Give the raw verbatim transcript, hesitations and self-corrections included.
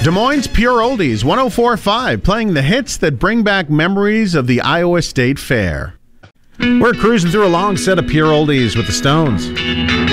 Des Moines Pure Oldies, one oh four point five, playing the hits that bring back memories of the Iowa State Fair. We're cruising through a long set of Pure Oldies with the Stones.